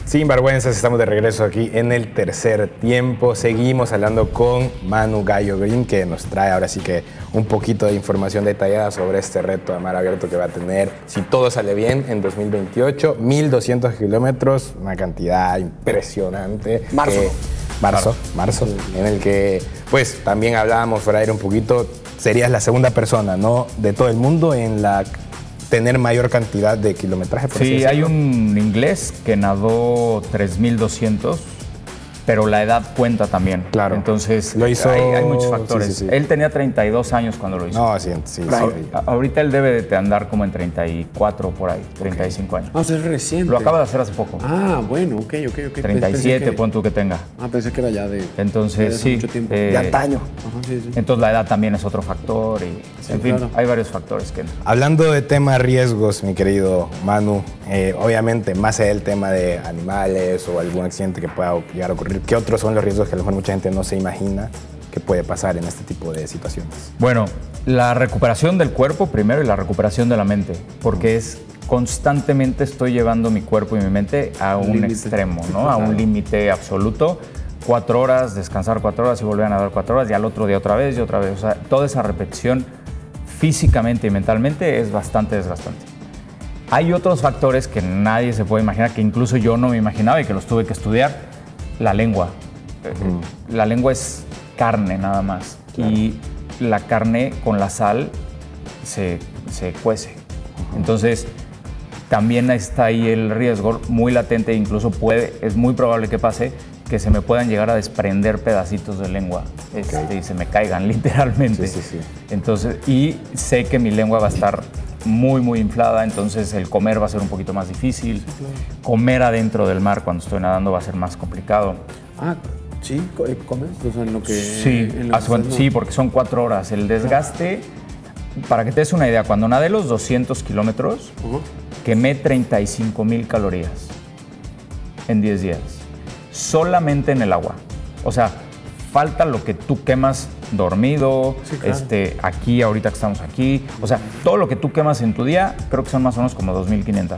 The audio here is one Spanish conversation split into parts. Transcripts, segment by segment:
Sin vergüenzas, estamos de regreso aquí en el tercer tiempo. Seguimos hablando con Manu Gallo Green, que nos trae ahora sí que un poquito de información detallada sobre este reto a mar abierto que va a tener, si todo sale bien, en 2028, 1.200 kilómetros, una cantidad impresionante. Marzo, en el que pues también hablábamos fuera de aire un poquito, serías la segunda persona, ¿no?, de todo el mundo en la tener mayor cantidad de kilometraje. Por sí, hay un inglés que nadó 3.200, pero la edad cuenta también. Claro. Entonces, lo hizo... hay muchos factores. Sí. Él tenía 32 años cuando lo hizo. No, sí. Ahorita él debe de andar como en 34 por ahí, 35 años. O sea, es reciente. Lo acaba de hacer hace poco. Ah, bueno, ok. 37, pon tú que tenga. Pensé que era ya de... Entonces, sí. Mucho tiempo. De antaño. Ajá, sí. Entonces, la edad también es otro factor. Y, en fin, claro. hay varios factores que... Hablando de tema riesgos, mi querido Manu, obviamente, más allá del tema de animales o algún accidente que pueda llegar a ocurrir, ¿qué otros son los riesgos que a lo mejor mucha gente no se imagina que puede pasar en este tipo de situaciones? Bueno, la recuperación del cuerpo primero y la recuperación de la mente, porque es constantemente estoy llevando mi cuerpo y mi mente a un extremo, ¿no? A un límite absoluto. 4 horas, descansar 4 horas y volver a nadar 4 horas y al otro día otra vez y otra vez. O sea, toda esa repetición físicamente y mentalmente es bastante desgastante. Hay otros factores que nadie se puede imaginar, que incluso yo no me imaginaba y que los tuve que estudiar. La lengua. La lengua es carne nada más. Claro. Y la carne con la sal se cuece. Entonces, también está ahí el riesgo muy latente, incluso es muy probable que pase, que se me puedan llegar a desprender pedacitos de lengua y se me caigan literalmente. Sí. Entonces, y sé que mi lengua va a estar muy inflada, entonces el comer va a ser un poquito más difícil. Sí, claro. Comer adentro del mar cuando estoy nadando va a ser más complicado. ¿Sí? ¿Comes? O sea, en lo que... Sí, porque son 4 horas. El desgaste, para que te des una idea, cuando nadé los 200 kilómetros, quemé 35,000 calorías en 10 días. Solamente en el agua. O sea, falta lo que tú quemas dormido, sí, claro. Aquí, ahorita que estamos aquí. O sea, todo lo que tú quemas en tu día, creo que son más o menos como 2.500.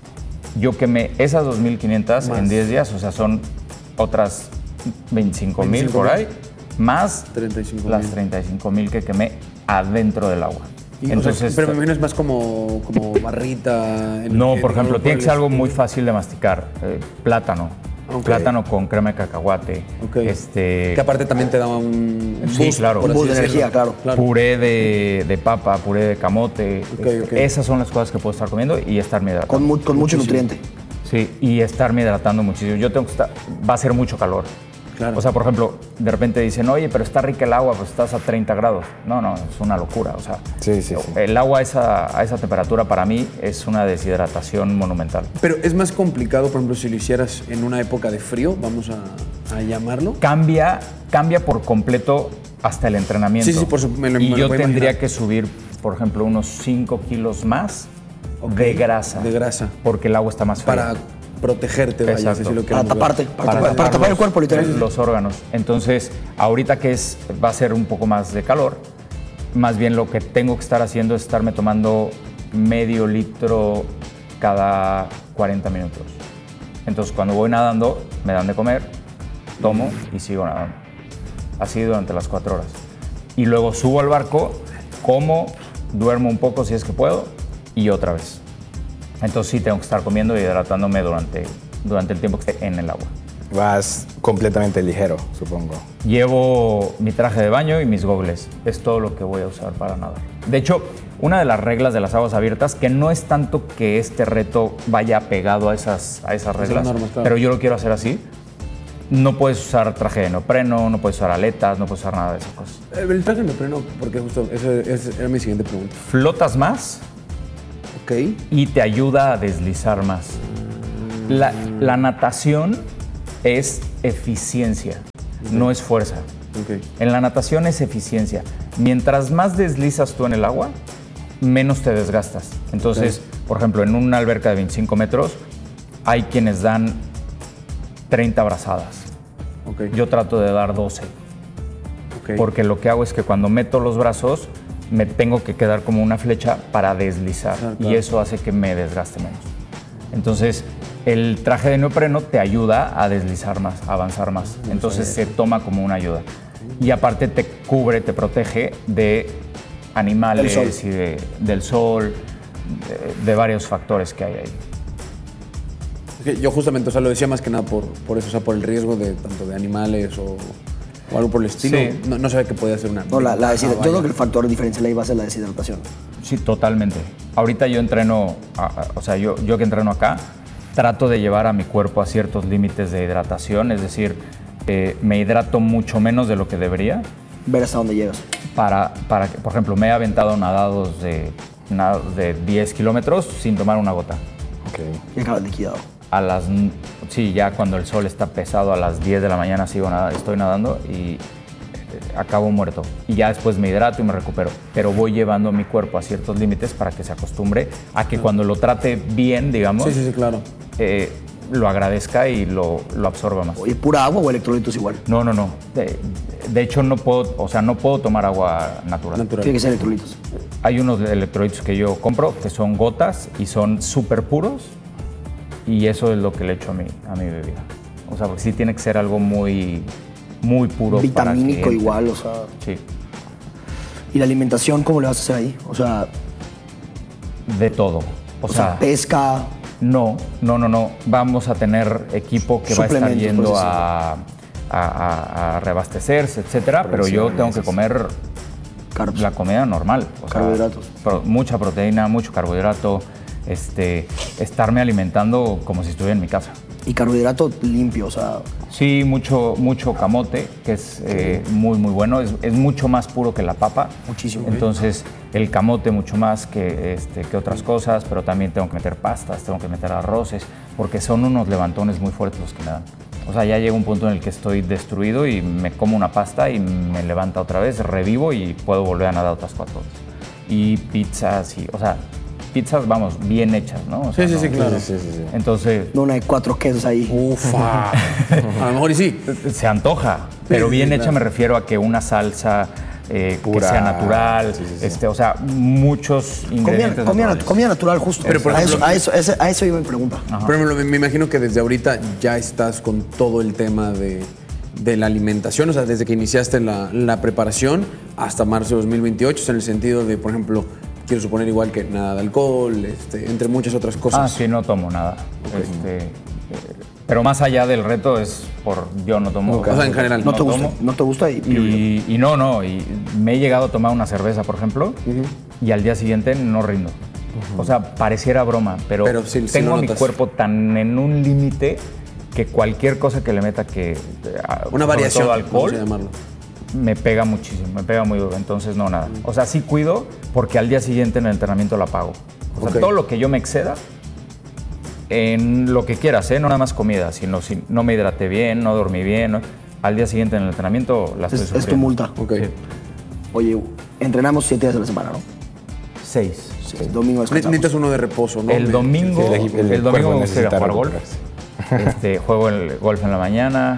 Yo quemé esas 2.500 en 10 días, o sea, son otras 25,000 por ahí, más 35 las 35,000 que quemé adentro del agua. Entonces, pero me imagino es más como barrita. No, por ejemplo, tiene que ser algo muy fácil de masticar. Plátano. Okay. Plátano con crema de cacahuate. Okay. Que aparte también te daba un boost, claro. Un boost de energía, claro. Puré de papa, puré de camote. Okay. Esas son las cosas que puedo estar comiendo y estarme hidratando. Con mucho nutriente. Sí, y estarme hidratando muchísimo. Yo tengo que estar... Va a ser mucho calor. Claro. O sea, por ejemplo, de repente dicen, oye, pero está rica el agua, pues estás a 30 grados. No, es una locura. O sea, sí. El agua a esa temperatura para mí es una deshidratación monumental. Pero es más complicado, por ejemplo, si lo hicieras en una época de frío, vamos a llamarlo. Cambia por completo hasta el entrenamiento. Sí, por supuesto. Y yo tendría que subir, por ejemplo, unos 5 kilos más de grasa. De grasa. Porque el agua está más fría. Para protegerte, vaya, si lo para taparte, para tapar el cuerpo, literalmente. Los órganos. Entonces, ahorita que va a ser un poco más de calor, más bien lo que tengo que estar haciendo es estarme tomando medio litro cada 40 minutos. Entonces, cuando voy nadando, me dan de comer, tomo y sigo nadando. Así durante las 4 horas. Y luego subo al barco, como, duermo un poco si es que puedo y otra vez. Entonces sí tengo que estar comiendo y hidratándome durante el tiempo que esté en el agua. Vas completamente ligero, supongo. Llevo mi traje de baño y mis gogles. Es todo lo que voy a usar para nadar. De hecho, una de las reglas de las aguas abiertas, que no es tanto que este reto vaya pegado a esas reglas, normas, claro. Pero yo lo quiero hacer así. No puedes usar traje de neopreno, no puedes usar aletas, no puedes usar nada de esas cosas. El traje de neopreno, porque justo esa era mi siguiente pregunta. Flotas más. Okay. Y te ayuda a deslizar más. La natación es eficiencia, no es fuerza. Okay. En la natación es eficiencia. Mientras más deslizas tú en el agua, menos te desgastas. Entonces, por ejemplo, en una alberca de 25 metros, hay quienes dan 30 brazadas. Yo trato de dar 12. Porque lo que hago es que cuando meto los brazos, me tengo que quedar como una flecha para deslizar. Y eso hace que me desgaste menos. Entonces, el traje de neopreno te ayuda a deslizar más, a avanzar más. Entonces, se toma como una ayuda. Y aparte te cubre, te protege de animales y del sol, de varios factores que hay ahí. Yo justamente, o sea, lo decía más que nada por eso, o sea, por el riesgo de tanto de animales o algo por el estilo. Sí. No sabía que podía ser una... No, yo creo que el factor diferencial ahí va a ser la deshidratación. Sí, totalmente. Ahorita yo entreno, o sea, yo que entreno acá, trato de llevar a mi cuerpo a ciertos límites de hidratación, es decir, me hidrato mucho menos de lo que debería. Ver hasta dónde llegas. Para que, por ejemplo, me he aventado nadados de 10 kilómetros sin tomar una gota. Ok. Y acabas liquidado. Sí, ya cuando el sol está pesado a las 10 de la mañana estoy nadando y acabo muerto. Y ya después me hidrato y me recupero. Pero voy llevando mi cuerpo a ciertos límites para que se acostumbre a que cuando lo trate bien, digamos, Sí, claro. lo agradezca y lo absorba más. Oye, ¿pura agua o electrolitos igual? No. De hecho, no puedo tomar agua natural. Tiene que ser electrolitos. Hay unos electrolitos que yo compro que son gotas y son súper puros y eso es lo que le echo a mi bebida. O sea, porque sí tiene que ser algo muy, muy puro. Vitamínico para que igual, o sea. Sí. ¿Y la alimentación cómo le vas a hacer ahí? O sea, De todo. O sea, pesca. no. Vamos a tener equipo que va a estar Suplementos, yendo pues, a reabastecerse, etcétera, pero yo tengo que comer Carbs. la comida normal. O sea, Carbohidratos. Mucha proteína, mucho carbohidrato, estarme alimentando como si estuviera en mi casa. Y carbohidrato limpio, o sea. Sí, mucho camote, que es muy, muy bueno. Es mucho más puro que la papa. Muchísimo. Entonces, el camote mucho más que otras cosas, pero también tengo que meter pastas, tengo que meter arroces, porque son unos levantones muy fuertes los que me dan. O sea, ya llega un punto en el que estoy destruido y me como una pasta y me levanta otra vez, revivo y puedo volver a nadar otras 4 horas. Y pizzas, o sea, pizzas, vamos, bien hechas, ¿no? O sea, Sí, no- claro. Sí. Entonces, No una de 4 quesos ahí. Ufa. A lo mejor y sí. se antoja, pero sí, bien hecha claro. me refiero a que una salsa que Pura. sea natural, Sí. O sea, muchos ingredientes naturales. Comida natural justo. Pero, por ejemplo, a eso iba mi pregunta. Por ejemplo, me imagino que desde ahorita ya estás con todo el tema de la alimentación, o sea, desde que iniciaste la preparación hasta marzo de 2028, o sea, en el sentido de, por ejemplo, quiero suponer igual que nada de alcohol, entre muchas otras cosas. Sí, no tomo nada. Pero más allá del reto yo no tomo. O sea, en general. ¿No te gusta? tomo. ¿No te gusta? Y me he llegado a tomar una cerveza, por ejemplo, y al día siguiente no rindo. O sea, pareciera broma, pero sí tengo lo mi notas. cuerpo tan en un límite que cualquier cosa que le meta Una sobre variación, todo vamos alcohol, a llamarlo. me pega muchísimo, me pega muy duro. Entonces, no, nada. O sea, sí cuido porque al día siguiente en el entrenamiento la pago. O sea, Ok. todo lo que yo me exceda, en lo que quieras, no nada más comida, sino si no me hidraté bien, no dormí bien, ¿no? Al día siguiente en el entrenamiento la estoy Es tu sufriendo. multa. Ok. Sí. Oye, entrenamos 7 días a la semana, ¿no? 6. Sí, domingo descansamos. Necesitas uno de reposo, ¿no? El domingo, Sí, el el domingo cuerpo me gusta ir a necesita jugar golf. recuperarse. Juego el golf en la mañana.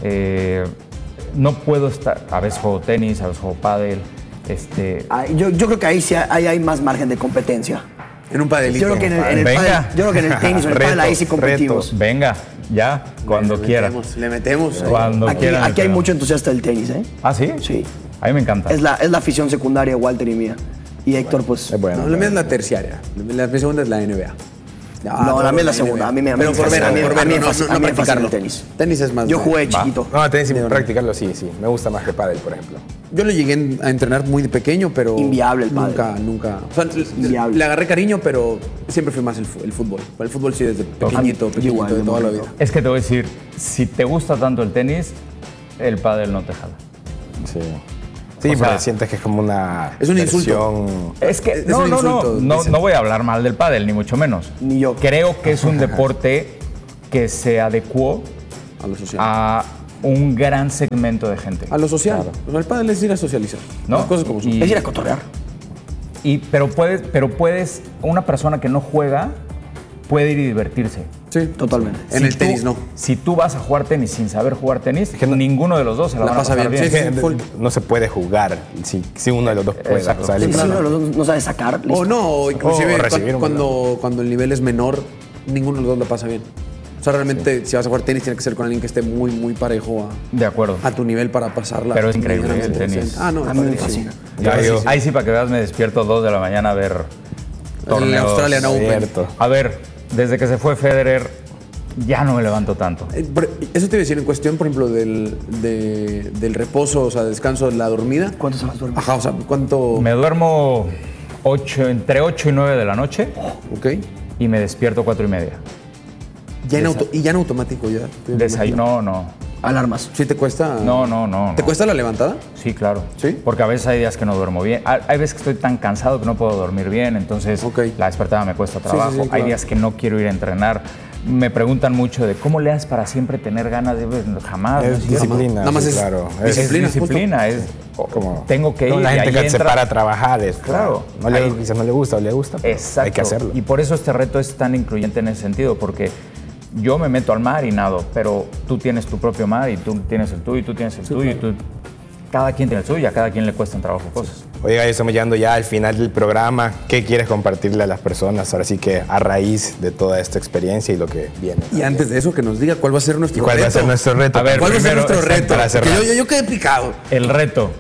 No puedo estar. A veces juego tenis, a veces juego pádel. Yo creo que ahí sí hay más margen de competencia. En un padelito. Yo creo que en el Venga. pádel, yo creo que en el tenis o en el pádel ahí sí competimos. Venga, ya, cuando quiera. Le metemos. Cuando Aquí quieran. hay mucho entusiasta del tenis, ¿eh? ¿Ah, sí? Sí. A mí me encanta. Es la afición secundaria de Walter y mía. Y Héctor, pues. Es bueno. No, la mía es la terciaria. La segunda es la NBA. No, la mía es la segunda. A mí me Pero por ver, fascina, por a mí verlo, me fascina, no a mí me fascina practicarlo. el tenis. Tenis es más. Yo jugué chiquito. No, tenis sin practicarlo, sí. Me gusta más que pádel, por ejemplo. Yo lo llegué a entrenar muy de pequeño, pero. Inviable el pádel. Nunca. O sea, Inviable. le agarré cariño, pero siempre fui más el fútbol. El fútbol sí desde pequeñito, igual, de de toda la momento. vida. Es que te voy a decir, si te gusta tanto el tenis, el pádel no te jala. Sí. Sí, O sea, pero sientes que es como una. es un insulto. versión- Es que Es no, un no, insulto, no dicen. voy a hablar mal del pádel, ni mucho menos. Ni yo. Creo que es un deporte que se adecuó A lo social. a un gran segmento de gente. A lo social. O sea, el pádel es ir a socializar. ¿No? Las cosas como son. Y- Es ir a cotorrear. Pero puedes, una persona que no juega puede ir y divertirse. Sí. Totalmente. En el tenis no. Si tú vas a jugar tenis sin saber jugar tenis, ninguno de los dos se la La van a pasa pasar bien. bien. Sí, Es que full. no se puede jugar si uno de los dos puede. Exacto. O sea, Si el- uno de los dos no sabe sacar, listo. O no, o inclusive O recibir un cuando el nivel es menor, ninguno de los dos la pasa bien. O sea, realmente si vas a jugar tenis tiene que ser con alguien que esté muy, muy parejo De acuerdo. a tu nivel para pasarla. Pero es increíble, el tenis. Decente. Ah, no, A mí me padrísimo. Gallo. Ahí sí, para que veas, me despierto 2 de la mañana a ver El torneos. Australian Open. Cierto. A ver, desde que se fue Federer, ya no me levanto tanto. Eso te iba a decir en cuestión, por ejemplo, del reposo, o sea, descanso, la dormida. ¿Cuántos horas duermes? Ajá, o sea, ¿cuánto? Me duermo entre 8 y 9 de la noche Ok. y me despierto 4 y media. Y ya en automático ya. Desayuno, no. Alarmas. ¿Sí te cuesta? No. ¿Te cuesta la levantada? Sí, claro. ¿Sí? Porque a veces hay días que no duermo bien. Hay veces que estoy tan cansado que no puedo dormir bien, entonces Ok. la despertada me cuesta trabajo. sí, claro. Hay días que no quiero ir a entrenar. Me preguntan mucho de cómo le haces para siempre tener ganas de... Jamás. no Es cierto. disciplina. Nada más sí, es claro. Es disciplina, disciplina, es como tengo que ir. como la y gente ahí que se entra- para a trabajar es Claro. No le, Ahí- quizás no le gusta o le gusta, pero Exacto. hay que hacerlo. Y por eso este reto es tan incluyente en ese sentido, porque yo me meto al mar y nado, pero tú tienes tu propio mar y tú tienes el tuyo y tú tienes el tuyo y tú... Cada quien tiene el suyo y a cada quien le cuestan trabajo cosas. Oiga, ya estamos llegando ya al final del programa. ¿Qué quieres compartirle a las personas? Ahora sí que a raíz de toda esta experiencia y lo que viene. Y antes de eso, que nos diga cuál va a ser nuestro ¿Y cuál reto. va a ser nuestro reto? A ver, ¿Cuál va a ser primero, nuestro reto? para cerrar. Porque yo quedé picado. El reto.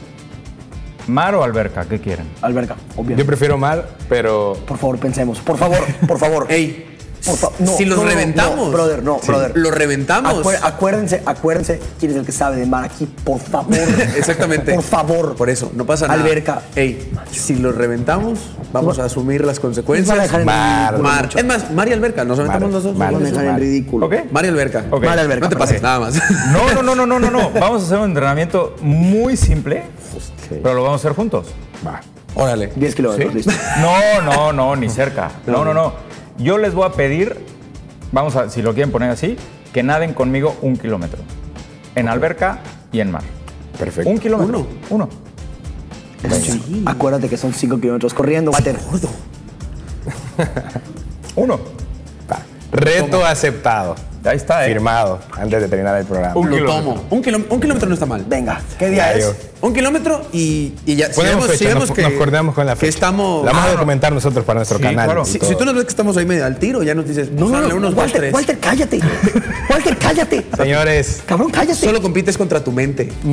¿Mar o alberca? ¿Qué quieren? Alberca, Yo obviamente. prefiero mar, pero Por favor, pensemos. Por favor, por favor. Ey, Por fa- no, si los no, no, reventamos. no, brother, no, brother. Lo reventamos. Acuérdense quién es el que sabe de mar aquí, por favor. Exactamente. Por favor. Por eso, no pasa nada. Alberca. Ey, si los reventamos, vamos a asumir las Nos van a consecuencias. dejar en Mar. ridículo Mar. mucho. Es más, mar y alberca. Nos aventamos los dos. Mar. Nos van a dejar en Mar. ridículo. ¿Ok? Mar y alberca. Ok. Mar y alberca. No te pases, nada más. No. Vamos a hacer un entrenamiento muy simple, pero lo vamos a hacer juntos. va. Órale. 10 kilómetros, listo. No, ni cerca. No. Yo les voy a pedir, si lo quieren poner así, que naden conmigo 1 kilómetro. En alberca y en mar. Perfecto. 1 kilómetro. Uno. Sí. Acuérdate que son 5 kilómetros corriendo, Walter. Uno. Va. Reto aceptado. Ahí está, Firmado antes de terminar el programa. Un Lo kilómetro. tomo. Un kilómetro no está mal. Venga, ¿qué día Gallo. es? 1 kilómetro y ya. Ponemos fecha, nos coordinamos con la fecha. Que estamos. La vamos a no. documentar nosotros para nuestro Sí, canal. claro. y Si todo. tú nos ves que estamos ahí medio al tiro, ya nos dices, No, dale unos 2, Walter, 3. Walter, cállate. Walter, cállate. Señores, Cabrón, cállate. Solo compites contra tu mente.